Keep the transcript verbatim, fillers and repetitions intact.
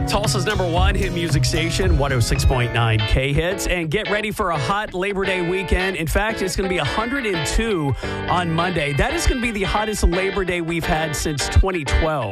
Tulsa's number one hit music station, one oh six point nine K Hits. And get ready for a hot Labor Day weekend. In fact, it's going to be one hundred two on Monday. That is going to be the hottest Labor Day we've had since twenty twelve.